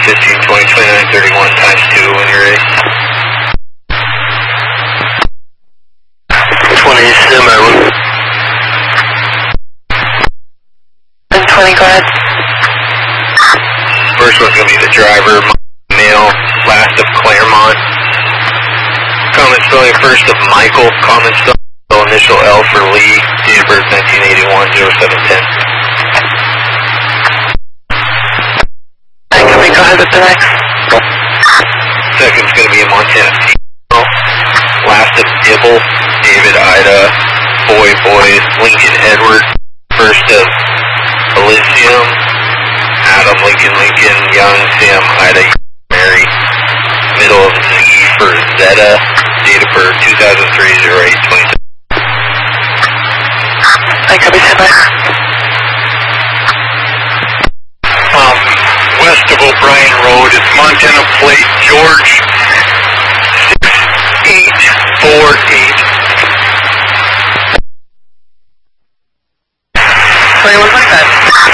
15, 20, 29, 31 times 2 when you're ready. 20 semi. 20, go ahead. First one's going to be the driver, male, last of Claremont. Common spelling first of Michael, common spelling initial L for Lee, date of birth 1981, 0710. Can we go ahead with the next? Second's going to be a Montana female, last of Dibble, David, Ida, Boy, Lincoln, Edward. First of Elysium, Adam, Lincoln, Young, Sam, Ida, Mary. Middle of Z for Zeta, date of birth 2003-08-27. I copy, stand by. West of O'Brien Road, it's Montana Plate, George 6848. 2125.